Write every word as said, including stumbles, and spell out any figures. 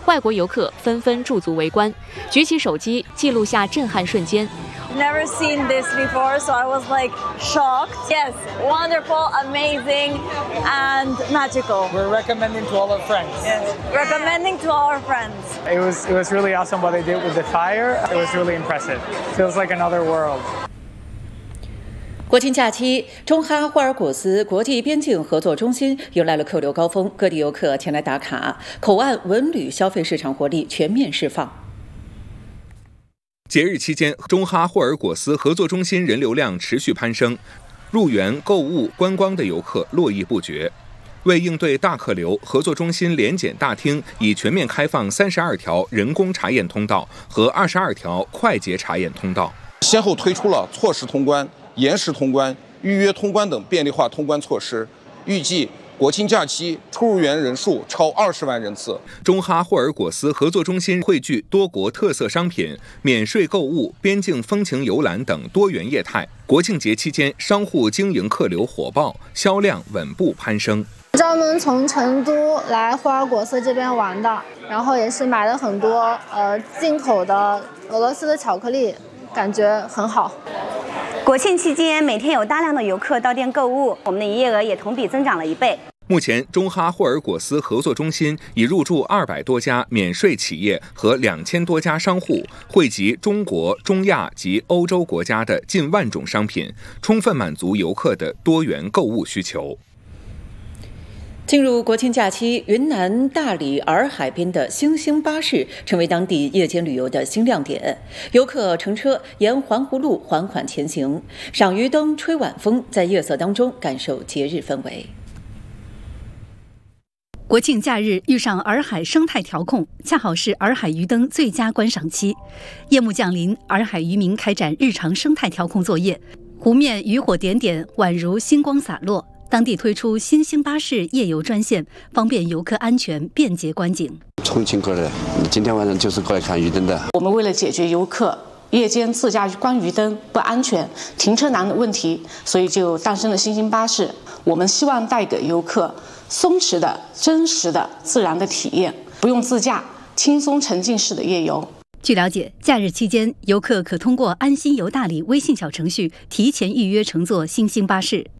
外国游客纷纷驻足围观，举起手机记录下震撼瞬间。 Never seen this before, so I was like shocked. Yes, wonderful, amazing, and magical. We're recommending to all our friends. Yes. Recommending to all our friends. It was it was really awesome what they did with the fire. It was really impressive. Feels like another world. 国庆假期，中哈霍尔果斯国际边境合作中心迎来了客流高峰，各地游客前来打卡，口岸文旅消费市场活力全面释放。 节日期间，中哈霍尔果斯合作中心人流量持续攀升，入园、购物、观光的游客络绎不绝。为应对大客流，合作中心联检大厅已全面开放三十二条人工查验通道和二十二条快捷查验通道， 先后推出了错时通关、延时通关、预约通关等便利化通关措施，预计国庆假期出入园人数超二十万人次。 中哈霍尔果斯合作中心汇聚多国特色商品、免税购物、边境风情游览等多元业态。国庆节期间，商户经营客流火爆，销量稳步攀升。 专门从成都来霍尔果斯这边玩的，然后也是买了很多呃进口的俄罗斯的巧克力，感觉很好。 国庆期间，每天有大量的游客到店购物，我们的营业额也同比增长了一倍。 目前，中哈霍尔果斯合作中心已入驻二百多家免税企业和两千多家商户，惠及中国、中亚及欧洲国家的近万种商品，充分满足游客的多元购物需求。 进入国庆假期，云南大理洱海边的星星巴士成为当地夜间旅游的新亮点。游客乘车沿环湖路缓缓前行，赏鱼灯、吹晚风，在夜色当中感受节日氛围。 国庆假日遇上洱海生态调控，恰好是洱海鱼灯最佳观赏期。夜幕降临，洱海渔民开展日常生态调控作业，湖面渔火点点，宛如星光洒落。当地推出新兴巴士夜游专线，方便游客安全便捷观景。 重庆过来，今天晚上就是过来看鱼灯的。 我们为了解决游客夜间自驾观鱼灯不安全、停车难的问题，所以就诞生了新兴巴士。我们希望带给游客松弛的、真实的、自然的体验，不用自驾，轻松沉浸式的夜游。 据了解，假日期间，游客可通过安心游大理微信小程序提前预约乘坐新兴巴士。